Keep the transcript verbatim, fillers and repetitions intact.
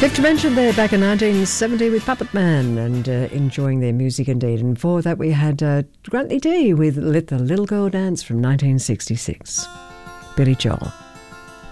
Fifth Dimension there back in nineteen seventy with Puppet Man and uh, enjoying their music indeed. And before that we had uh, Grantley D with Let the Little Girl Dance from nineteen sixty-six. Billy Joel.